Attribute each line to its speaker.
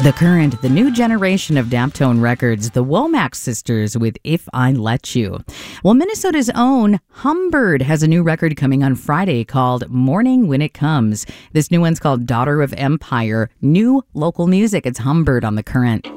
Speaker 1: The Current, the new generation of Daptone Records, the Womack sisters with If I Let You. Well, Minnesota's own Humbird has a new record coming on Friday called Morning When It Comes. This new one's called Daughter of Empire. New local music. It's Humbird on The Current.